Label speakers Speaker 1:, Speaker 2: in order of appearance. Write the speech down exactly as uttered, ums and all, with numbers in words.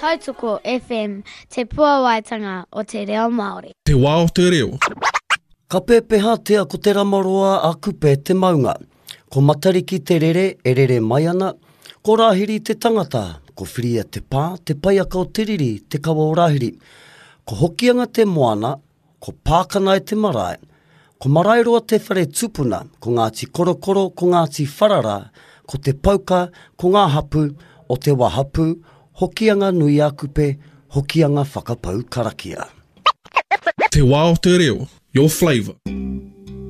Speaker 1: Tautoko F M, te puawaitanga o te reo Māori.
Speaker 2: Te wā o te reo.
Speaker 3: Ka pēpeha tea ko te ramaroa a kupe te maunga. Ko matariki te rere, e rere mai ana. Ko rāhiri te tangata, ko whiria te pā, te paiaka o te riri, te kawa o rāhiri. Ko hokianga te moana, ko pākana e te marae. Ko marairoa te whare tupuna, ko Ngāti Korokoro, ko Ngāti Wharara, ko te pauka, ko ngā hapu, o te wahapu, hokianga nui a kupe, hokianga whakapau karakia.
Speaker 2: Te wā o te reo, your flavour.